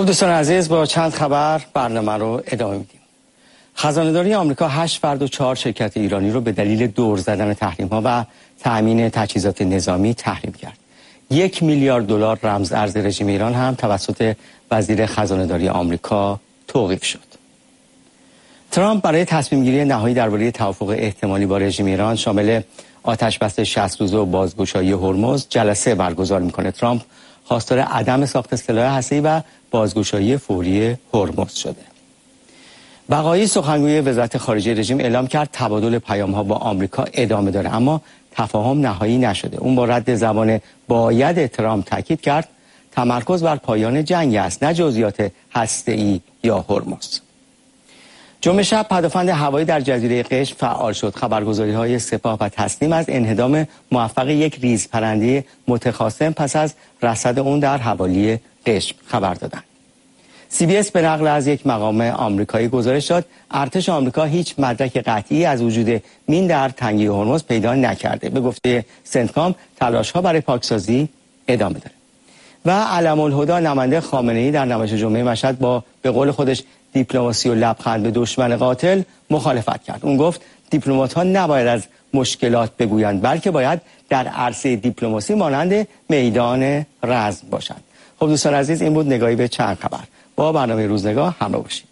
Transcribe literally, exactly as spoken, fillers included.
خب دوستان عزیز، با چند خبر برنامه رو ادامه میدیم. خزانه‌داری آمریکا هشت فرد و چهار شرکت ایرانی رو به دلیل دور زدن تحریم‌ها و تأمین تجهیزات نظامی تحریم کرد. یک میلیارد دلار رمز ارز رژیم ایران هم توسط وزیر خزانه‌داری آمریکا توقیف شد. ترامپ برای تصمیم گیری نهایی درباره توافق احتمالی با رژیم ایران شامل آتش‌بس شصت روزه و بازگشایی هرمز جلسه برگزار میکنه. ترامپ خواستار عدم ساخت سلاح هسته‌ای و بازگشایی فوری هرمز شده. بقایی سخنگوی وزارت خارجه رژیم اعلام کرد تبادل پیام‌ها با آمریکا ادامه داره، اما تفاهم نهایی نشده. اون با رد زبان باید ترامپ تاکید کرد تمرکز بر پایان جنگ است، نه جزئیات هسته‌ای یا هرمز. جمعه شب پدافند هوایی در جزیره قشم فعال شد. خبرگزاری‌های سپاه و تسنیم از انهدام موفق یک ریزپرنده متخاصم پس از رصد اون در حوالی قشم خبر دادند. سی بی اس به نقل از یک مقام آمریکایی گزارش داد ارتش آمریکا هیچ مدرک قطعی از وجود مین در تنگه هرمز پیدا نکرده. به گفته سنتکام تلاش‌ها برای پاکسازی ادامه داره. و علم الهدی نماینده خامنه‌ای در نمایش جمعه مشهد با به قول خودش دیپلماسی و لبخند به دشمن قاتل مخالفت کرد. اون گفت دیپلمات‌ها نباید از مشکلات بگویند، بلکه باید در عرصه دیپلماسی مانند میدان رزم باشند. خب دوستان عزیز، این بود نگاهی به چند خبر. با برنامه روزنگاه همراه باشید.